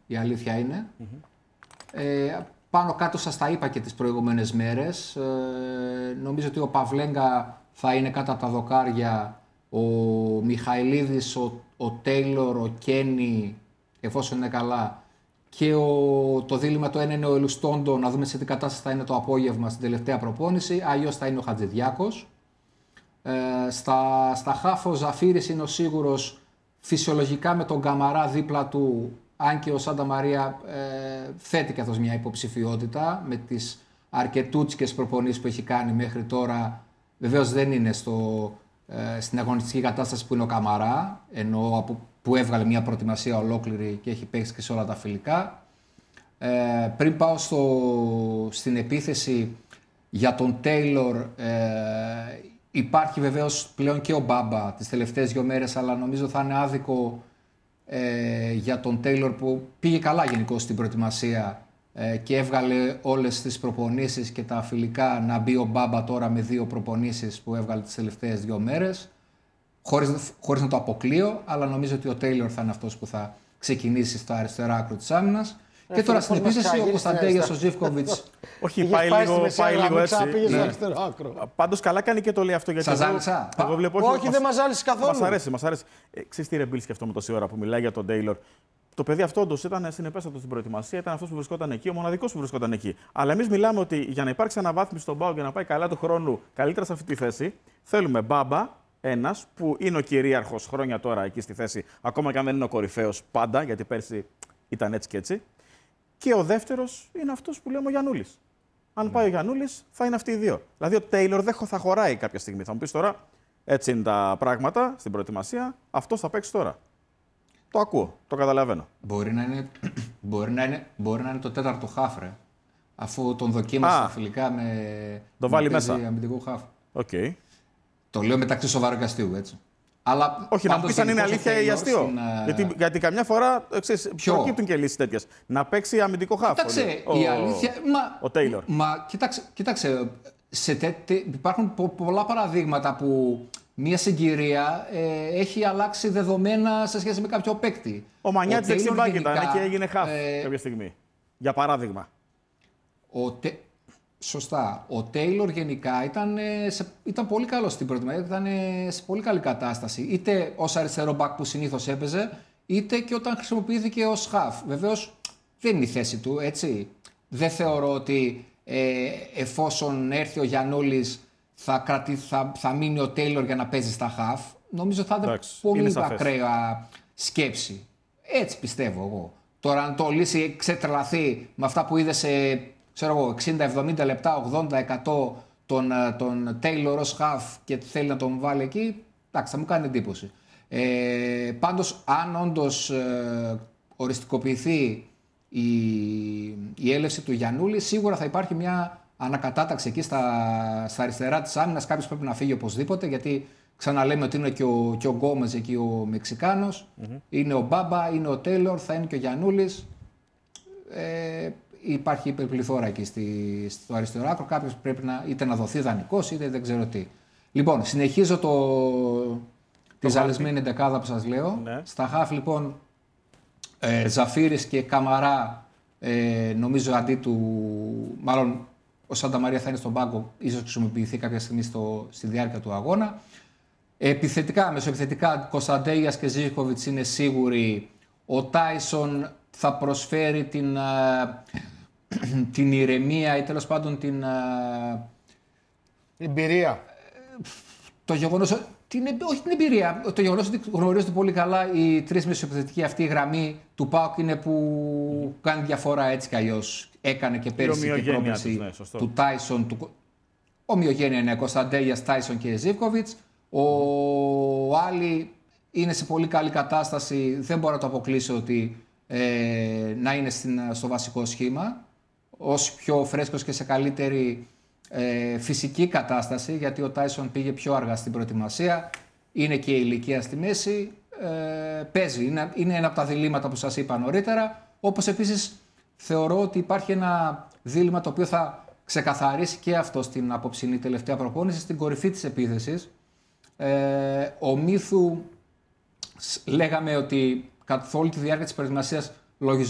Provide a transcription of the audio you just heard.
η αλήθεια είναι. Πάνω κάτω σας τα είπα και τις προηγούμενες μέρες. Νομίζω ότι ο Παυλέγκα θα είναι κάτω από τα δοκάρια, ο Μιχαηλίδης, ο Τέιλορ, ο Κένι, εφόσον είναι καλά, και το δίλημμα το ένα είναι ο Ελουστόντο, να δούμε σε τι κατάσταση θα είναι το απόγευμα στην τελευταία προπόνηση, αλλιώς θα είναι ο Χατζηδιάκος. Στα χάφ ο Ζαφύρης είναι ο σίγουρος, φυσιολογικά με τον Καμαρά δίπλα του, αν και ο Σάντα Μαρία θέτει και αυτός μια υποψηφιότητα με τις αρκετούτσικες προπονήσεις που έχει κάνει μέχρι τώρα. Βεβαίως δεν είναι στην αγωνιστική κατάσταση που είναι ο Καμαρά, ενώ που έβγαλε μια προετοιμασία ολόκληρη και έχει παίξει και σε όλα τα φιλικά. Πριν πάω στην επίθεση για τον Τέιλορ, υπάρχει βεβαίως πλέον και ο Μπάμπα τις τελευταίες 2 μέρες, αλλά νομίζω θα είναι άδικο για τον Τέιλορ που πήγε καλά γενικώς στην προετοιμασία και έβγαλε όλες τις προπονήσεις και τα φιλικά, να μπει ο Μπάμπα τώρα με 2 προπονήσεις που έβγαλε τις τελευταίες 2 μέρες, χωρίς να το αποκλείω, αλλά νομίζω ότι ο Τέιλορ θα είναι αυτός που θα ξεκινήσει στο αριστερό άκρο της άμυνας. Και τώρα στην επίθεση ο Κωνσταντέγιας, ο Ζίβκοβιτς. Όχι, πάει λίγο έτσι. Πάντως καλά κάνει και το λέει αυτό. Σας ζάλισα? Όχι, δεν μας ζάλισε καθόλου. Μας αρέσει. Ξέρεις τι, ρε Μπίλ, σκεφτόμαι τόση ώρα που μιλάει για τον Τέιλορ. Το παιδί αυτό όντως ήταν συνεπέστατο στην προετοιμασία, ήταν αυτός που βρισκόταν εκεί, ο μοναδικός που βρισκόταν εκεί. Αλλά εμείς μιλάμε ότι για να υπάρξει αναβάθμιση στον ΠΑΟΚ και να πάει καλά του χρόνου καλύτερα σε αυτή τη θέση, θέλουμε Μπάμπα, ένας που είναι ο κυρίαρχος χρόνια τώρα εκεί στη θέση, ακόμα και αν δεν είναι ο κορυφαίος πάντα, γιατί πέρσι ήταν έτσι και έτσι. Και ο δεύτερος είναι αυτός που λέμε ο Γιαννούλης. Αν πάει ο Γιαννούλης, θα είναι αυτοί οι 2. Δηλαδή ο Τέιλορ δεν θα χωράει κάποια στιγμή. Θα μου πεις τώρα, έτσι είναι τα στην προετοιμασία, αυτός θα παίξει τώρα. Το ακούω, το καταλαβαίνω. Μπορεί να είναι το 4ο χάφρε. Αφού τον δοκίμασε στα φιλικά με. Το βάλει μέσα. Αμυντικό χάφ. Okay. Το λέω μεταξύ σοβαρού και αστείου, έτσι. Αλλά όχι, να πει αν είναι αλήθεια ή αστείο. Γιατί καμιά φορά προκύπτουν και λύσεις τέτοιες. Να παίξει αμυντικό χάφ. Κοίταξε, η αλήθεια. Ο Τέιλορ. Κοίταξε. Υπάρχουν πολλά παραδείγματα που μια συγκυρία έχει αλλάξει δεδομένα σε σχέση με κάποιο παίκτη. Ο Μανιάτης δεξιμπάκ ήταν και έγινε χάφ κάποια στιγμή. Για παράδειγμα. Σωστά. Ο Τέιλορ γενικά ήταν πολύ καλός στην προετοιμασία, ήταν σε πολύ καλή κατάσταση. Είτε ως αριστερό μπακ που συνήθως έπαιζε, είτε και όταν χρησιμοποιήθηκε ως χαφ. Βεβαίως δεν είναι η θέση του, έτσι. Δεν θεωρώ ότι εφόσον έρθει ο Γιαννούλης θα μείνει ο Τέιλορ για να παίζει στα χαφ. Νομίζω θα είναι πολύ ακραία σκέψη. Έτσι πιστεύω εγώ. Τώρα αν το λύσει ξετρελαθεί με αυτά που είδε σε 60-70 λεπτά, 80% τον Taylor ως half και θέλει να τον βάλει εκεί, εντάξει, θα μου κάνει εντύπωση. Πάντως, αν όντως οριστικοποιηθεί η έλευση του Γιαννούλη, σίγουρα θα υπάρχει μια ανακατάταξη εκεί στα αριστερά της άμυνας. Κάποιος πρέπει να φύγει οπωσδήποτε, γιατί ξαναλέμε ότι είναι και ο Γκόμες εκεί ο Μεξικάνος, είναι ο Μπάμπα, είναι ο Taylor, θα είναι και ο Γιαννούλης. Υπάρχει υπερπληθώρα εκεί στο αριστερό άκρο. Κάποιος πρέπει είτε να δοθεί δανεικός είτε δεν ξέρω τι. Λοιπόν, συνεχίζω τη ζαλισμένη δεκάδα που σας λέω. Ναι. Στα χαφ λοιπόν Ζαφύρης και Καμαρά, νομίζω αντί του. Μάλλον ο Σάντα Μαρία θα είναι στον πάγκο, ίσως χρησιμοποιηθεί κάποια στιγμή στη διάρκεια του αγώνα. Μεσοεπιθετικά Κωνσταντέγιας και Ζίβκοβιτς είναι σίγουροι. Ο Τάισον θα προσφέρει την ηρεμία ή τέλος πάντων την εμπειρία. Το γεγονός, όχι την εμπειρία, το γεγονός ότι γνωρίζετε πολύ καλά οι 3 μεσοεπιθετικοί, αυτή η γραμμή του ΠΑΟΚ είναι που κάνει διαφορά έτσι κι αλλιώς. Έκανε και πέρσι την πρόκληση του Τάισον. Ομοιογένεια είναι Κωνσταντέγιας, Τάισον και Ζίβκοβιτς. Ο Άλλη είναι σε πολύ καλή κατάσταση, δεν μπορώ να το αποκλείσω ότι να είναι στο βασικό σχήμα, ως πιο φρέσκος και σε καλύτερη φυσική κατάσταση, γιατί ο Τάισον πήγε πιο αργά στην προετοιμασία, είναι και η ηλικία στη μέση, παίζει, είναι ένα από τα διλήμματα που σας είπα νωρίτερα, όπως επίσης θεωρώ ότι υπάρχει ένα δίλημμα το οποίο θα ξεκαθαρίσει και αυτό στην απόψινή τελευταία προπόνηση, στην κορυφή της επίθεσης. Ο Μίθου λέγαμε ότι καθ' όλη τη διάρκεια της προετοιμασίας